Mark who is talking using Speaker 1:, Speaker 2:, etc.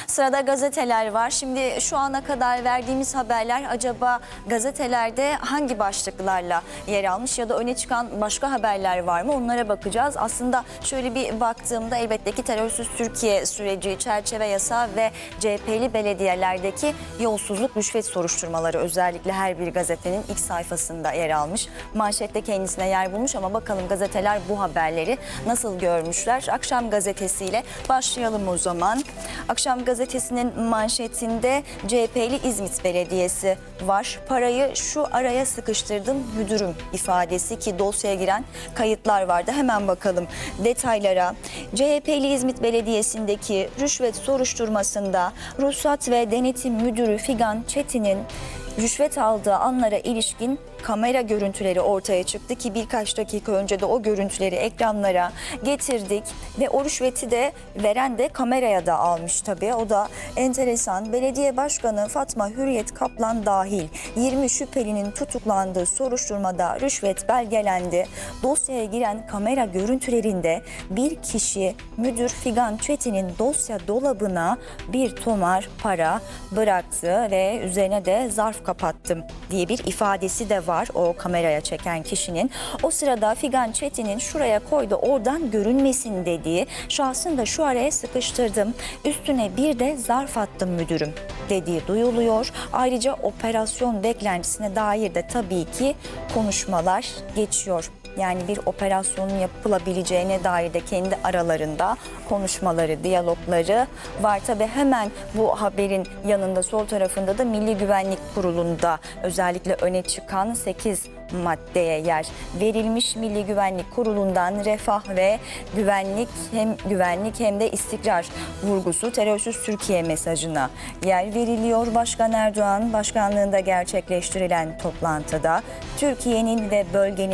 Speaker 1: Sırada gazeteler var. Şimdi şu ana kadar verdiğimiz haberler acaba gazetelerde hangi başlıklarla yer almış ya da öne çıkan başka haberler var mı? Onlara bakacağız. Aslında şöyle bir baktığımda elbette ki terörsüz Türkiye süreci, çerçeve yasağı ve CHP'li belediyelerdeki yolsuzluk rüşvet soruşturmaları özellikle her bir gazetenin ilk sayfasında yer almış. Manşette kendisine yer bulmuş ama bakalım gazeteler bu haberleri nasıl görmüşler? Akşam gazetesiyle başlayalım o zaman. Akşam gazetesinin manşetinde CHP'li İzmit Belediyesi var. Parayı şu araya sıkıştırdım müdürüm ifadesi ki dosyaya giren kayıtlar vardı. Hemen bakalım detaylara. CHP'li İzmit Belediyesi'ndeki rüşvet soruşturmasında Ruhsat ve Denetim Müdürü Figan Çetin'in rüşvet aldığı anlara ilişkin kamera görüntüleri ortaya çıktı ki birkaç dakika önce de o görüntüleri ekranlara getirdik ve o rüşveti de veren de kameraya da almış tabii. O da enteresan. Belediye Başkanı Fatma Hürriyet Kaplan dahil 20 şüphelinin tutuklandığı soruşturmada rüşvet belgelendi. Dosyaya giren kamera görüntülerinde bir kişi müdür Figan Çetin'in dosya dolabına bir tomar para bıraktı ve üzerine de zarf kapattım diye bir ifadesi de var o kameraya çeken kişinin. O sırada Figan Çetin'in şuraya koydu oradan görünmesin dediği, şahsın da şu araya sıkıştırdım, üstüne bir de zarf attım müdürüm dediği duyuluyor. Ayrıca operasyon beklentisine dair de tabii ki konuşmalar geçiyor. Yani bir operasyonun yapılabileceğine dair de kendi aralarında konuşmaları, diyalogları var. Tabii hemen bu haberin yanında sol tarafında da Milli Güvenlik Kurulu'nda özellikle öne çıkan 8 maddeye yer verilmiş. Milli Güvenlik Kurulu'ndan refah ve güvenlik hem de istikrar vurgusu terörsüz Türkiye mesajına yer veriliyor. Başkan Erdoğan başkanlığında gerçekleştirilen toplantıda Türkiye'nin ve bölgenin